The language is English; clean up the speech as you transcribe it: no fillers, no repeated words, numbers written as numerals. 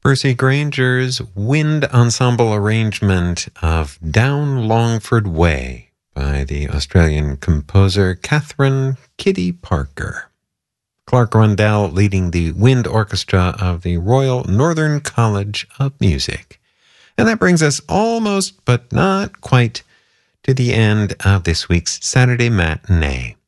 Percy Granger's wind ensemble arrangement of Down Longford Way by the Australian composer Catherine Kitty Parker. Clark Rundell leading the wind orchestra of the Royal Northern College of Music. And that brings us almost, but not quite, to the end of this week's Saturday Matinee.